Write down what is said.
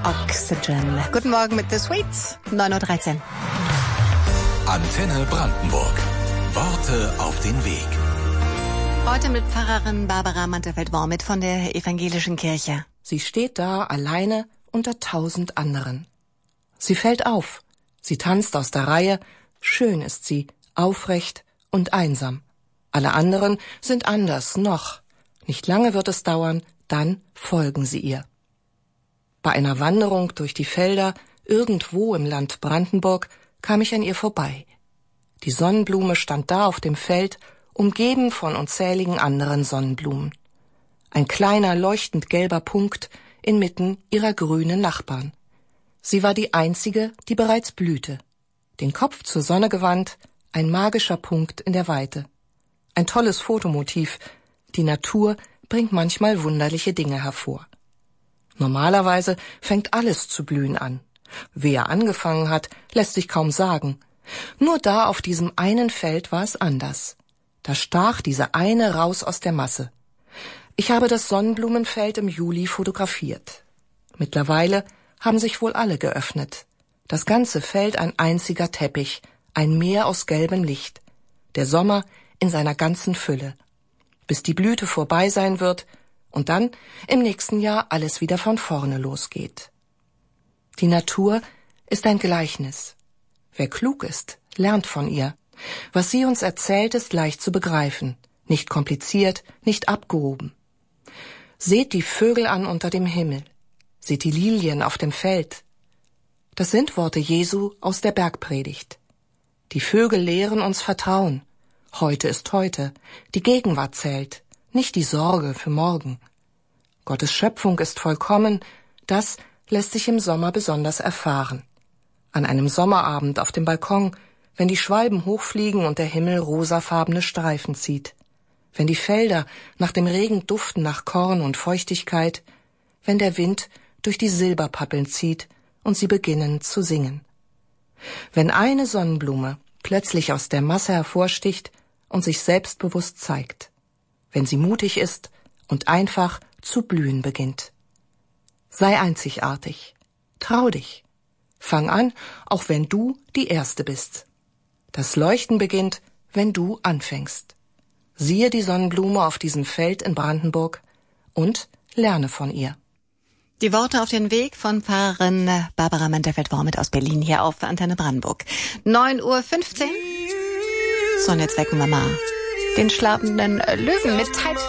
Oxygen. Guten Morgen mit The Sweets, 9:13 Uhr. Antenne Brandenburg. Worte auf den Weg. Heute mit Pfarrerin Barbara Manterfeld-Wormit von der Evangelischen Kirche. Sie steht da alleine unter 1000 anderen. Sie fällt auf. Sie tanzt aus der Reihe. Schön ist sie, aufrecht und einsam. Alle anderen sind anders noch. Nicht lange wird es dauern, dann folgen sie ihr. Bei einer Wanderung durch die Felder, irgendwo im Land Brandenburg, kam ich an ihr vorbei. Die Sonnenblume stand da auf dem Feld, umgeben von unzähligen anderen Sonnenblumen. Ein kleiner, leuchtend gelber Punkt inmitten ihrer grünen Nachbarn. Sie war die einzige, die bereits blühte. Den Kopf zur Sonne gewandt, ein magischer Punkt in der Weite. Ein tolles Fotomotiv. Die Natur bringt manchmal wunderliche Dinge hervor. Normalerweise fängt alles zu blühen an. Wer angefangen hat, lässt sich kaum sagen. Nur da auf diesem einen Feld war es anders. Da stach diese eine raus aus der Masse. Ich habe das Sonnenblumenfeld im Juli fotografiert. Mittlerweile haben sich wohl alle geöffnet. Das ganze Feld ein einziger Teppich, ein Meer aus gelbem Licht. Der Sommer in seiner ganzen Fülle. Bis die Blüte vorbei sein wird und dann im nächsten Jahr alles wieder von vorne losgeht. Die Natur ist ein Gleichnis. Wer klug ist, lernt von ihr. Was sie uns erzählt, ist leicht zu begreifen, nicht kompliziert, nicht abgehoben. Seht die Vögel an unter dem Himmel, seht die Lilien auf dem Feld. Das sind Worte Jesu aus der Bergpredigt. Die Vögel lehren uns Vertrauen. Heute ist heute, die Gegenwart zählt, nicht die Sorge für morgen. Gottes Schöpfung ist vollkommen, das lässt sich im Sommer besonders erfahren. An einem Sommerabend auf dem Balkon, wenn die Schwalben hochfliegen und der Himmel rosafarbene Streifen zieht. Wenn die Felder nach dem Regen duften nach Korn und Feuchtigkeit. Wenn der Wind durch die Silberpappeln zieht und sie beginnen zu singen. Wenn eine Sonnenblume plötzlich aus der Masse hervorsticht und sich selbstbewusst zeigt. Wenn sie mutig ist und einfach zu blühen beginnt. Sei einzigartig. Trau dich. Fang an, auch wenn du die Erste bist. Das Leuchten beginnt, wenn du anfängst. Siehe die Sonnenblume auf diesem Feld in Brandenburg und lerne von ihr. Die Worte auf den Weg von Pfarrerin Barbara Manterfeld-Wormit aus Berlin hier auf Antenne Brandenburg. 9:15 Uhr. So, und jetzt wecken wir mal den schlafenden Löwen mit Zeit